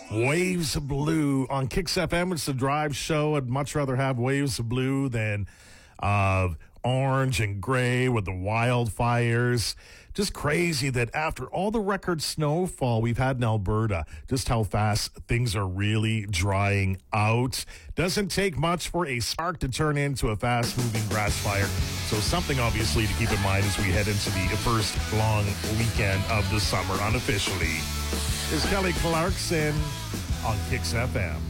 Waves of Blue on Kicks FM. It's the drive show. I'd much rather have Waves of Blue than orange and gray with the wildfires. Just crazy that after all the record snowfall we've had in Alberta, just how fast things are really drying out. Doesn't take much for a spark to turn into a fast-moving grass fire. So something obviously to keep in mind as we head into the first long weekend of the summer unofficially. Is Kelly Clarkson on Kicks FM.